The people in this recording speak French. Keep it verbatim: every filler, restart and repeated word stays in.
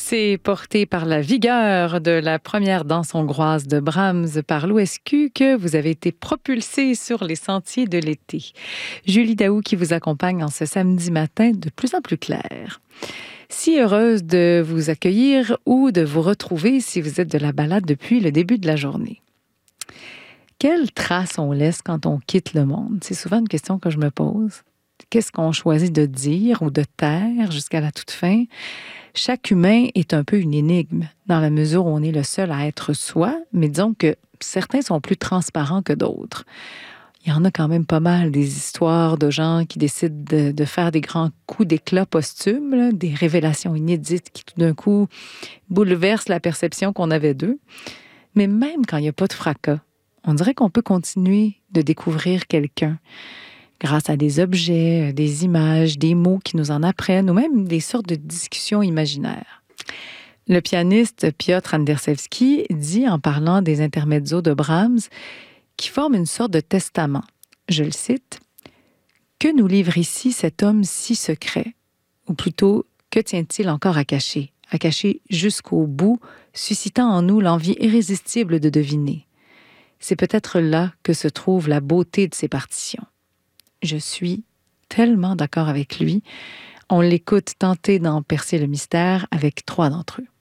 C'est porté par la vigueur de la première danse hongroise de Brahms par l'O S Q que vous avez été propulsé sur les sentiers de l'été. Julie Daou qui vous accompagne en ce samedi matin de plus en plus clair. Si heureuse de vous accueillir ou de vous retrouver si vous êtes de la balade depuis le début de la journée. Quelle trace on laisse quand on quitte le monde? C'est souvent une question que je me pose. Qu'est-ce qu'on choisit de dire ou de taire jusqu'à la toute fin? Chaque humain est un peu une énigme, dans la mesure où on est le seul à être soi, mais disons que certains sont plus transparents que d'autres. Il y en a quand même pas mal des histoires de gens qui décident de, de faire des grands coups d'éclat posthumes, là, des révélations inédites qui tout d'un coup bouleversent la perception qu'on avait d'eux. Mais même quand il n'y a pas de fracas, on dirait qu'on peut continuer de découvrir quelqu'un grâce à des objets, des images, des mots qui nous en apprennent ou même des sortes de discussions imaginaires. Le pianiste Piotr Anderszewski dit en parlant des intermezzo de Brahms qui forment une sorte de testament. Je le cite, « Que nous livre ici cet homme si secret? Ou plutôt, que tient-il encore à cacher? À cacher jusqu'au bout, suscitant en nous l'envie irrésistible de deviner. C'est peut-être là que se trouve la beauté de ces partitions. » Je suis tellement d'accord avec lui. On l'écoute tenter d'en percer le mystère avec trois d'entre eux.